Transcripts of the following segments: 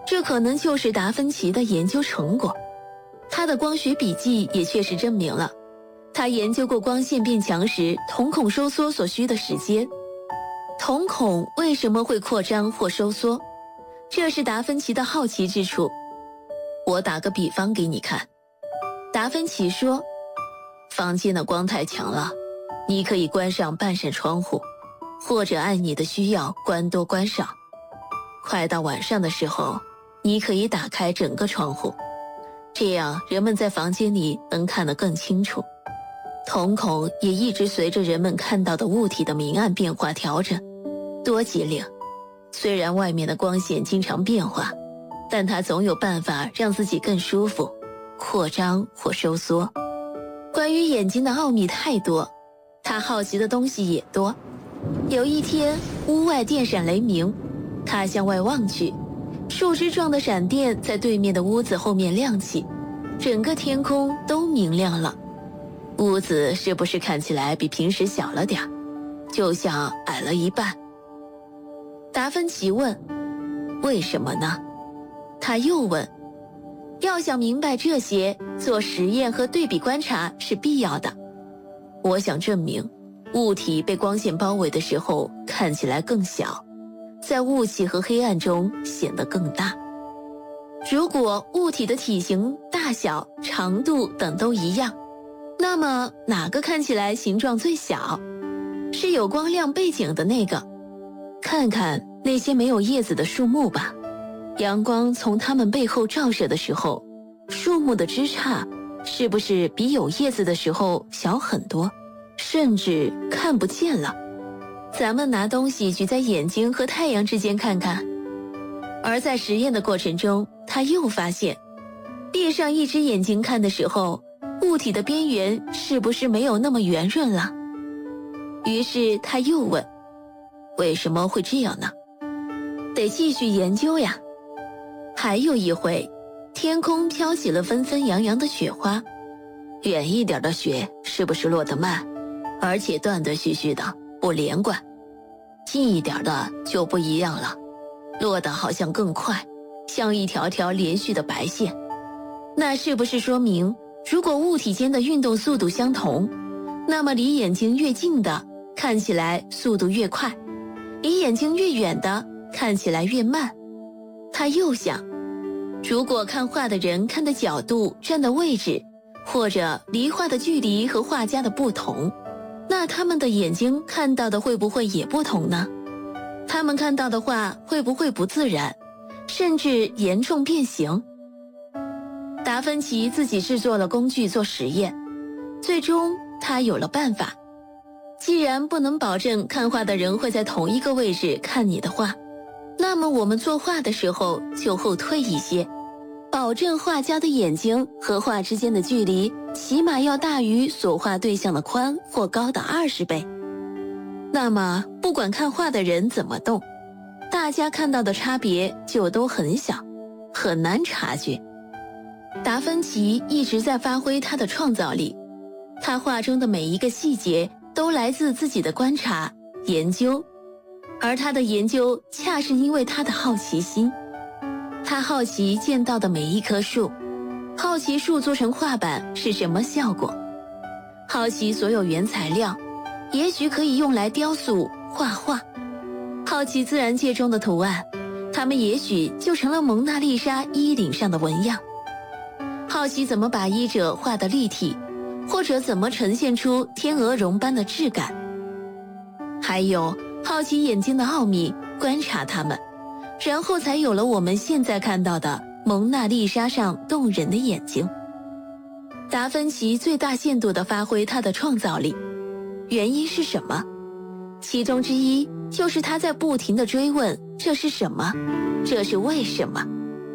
这可能就是达芬奇的研究成果。他的光学笔记也确实证明了，他研究过光线变强时瞳孔收缩所需的时间。瞳孔为什么会扩张或收缩？这是达芬奇的好奇之处。我打个比方给你看。达芬奇说，房间的光太强了，你可以关上半扇窗户，或者按你的需要关多关少。快到晚上的时候，你可以打开整个窗户，这样人们在房间里能看得更清楚。瞳孔也一直随着人们看到的物体的明暗变化调整。多机灵！虽然外面的光线经常变化，但它总有办法让自己更舒服，扩张或收缩。关于眼睛的奥秘太多，他好奇的东西也多。有一天，屋外电闪雷鸣，他向外望去，树枝状的闪电在对面的屋子后面亮起，整个天空都明亮了。屋子是不是看起来比平时小了点，就像矮了一半？达芬奇问，为什么呢？他又问，要想明白这些，做实验和对比观察是必要的。我想证明，物体被光线包围的时候看起来更小，在雾气和黑暗中显得更大。如果物体的体型、大小、长度等都一样，那么哪个看起来形状最小？是有光亮背景的那个。看看那些没有叶子的树木吧，阳光从它们背后照射的时候，树木的枝杈是不是比有叶子的时候小很多，甚至看不见了？咱们拿东西举在眼睛和太阳之间看看。而在实验的过程中，他又发现，闭上一只眼睛看的时候，物体的边缘是不是没有那么圆润了？于是他又问，为什么会这样呢？得继续研究呀。还有一回，天空飘起了纷纷扬扬的雪花，远一点的雪是不是落得慢，而且断断续续的，不连贯？近一点的就不一样了，落得好像更快，像一条条连续的白线。那是不是说明，如果物体间的运动速度相同，那么离眼睛越近的看起来速度越快，离眼睛越远的看起来越慢？他又想，如果看画的人看的角度、站的位置，或者离画的距离和画家的不同，那他们的眼睛看到的会不会也不同呢？他们看到的画会不会不自然，甚至严重变形？达芬奇自己制作了工具做实验，最终他有了办法。既然不能保证看画的人会在同一个位置看你的画，那么我们作画的时候就后退一些，保证画家的眼睛和画之间的距离起码要大于所画对象的宽或高的20倍。那么不管看画的人怎么动，大家看到的差别就都很小，很难察觉。达芬奇一直在发挥他的创造力，他画中的每一个细节都来自自己的观察、研究，而他的研究恰是因为他的好奇心。他好奇见到的每一棵树，好奇树做成画板是什么效果，好奇所有原材料，也许可以用来雕塑、画画，好奇自然界中的图案，它们也许就成了蒙娜丽莎衣领上的纹样。好奇怎么把衣褶画得立体，或者怎么呈现出天鹅绒般的质感。还有好奇眼睛的奥秘，观察它们，然后才有了我们现在看到的蒙娜丽莎上动人的眼睛。达芬奇最大限度地发挥他的创造力，原因是什么？其中之一就是他在不停地追问，这是什么？这是为什么？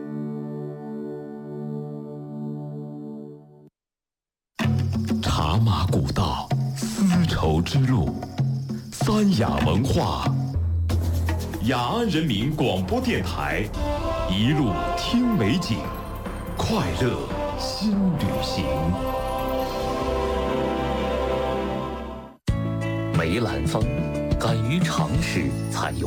茶马古道，丝绸之路，三雅文化，雅安人民广播电台，一路听美景，快乐新旅行。梅兰芳，敢于尝试才有